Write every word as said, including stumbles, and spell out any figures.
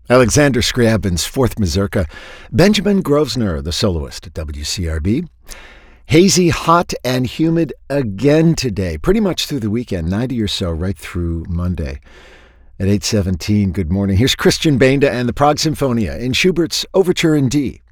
Alexander Scriabin's Fourth Mazurka. Benjamin Grosvenor, the soloist at W C R B. Hazy, hot, and humid again today, pretty much through the weekend, ninety or so right through Monday. At eight seventeen, good morning. Here's Christian Benda and the Prague Sinfonia in Schubert's Overture in D.